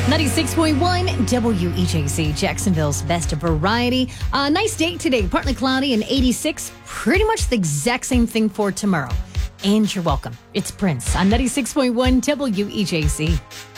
96.1 WEJC, Jacksonville's best variety. Nice day today, partly cloudy and 86. Pretty much the exact same thing for tomorrow. And you're welcome. It's Prince on 96.1 WEJC.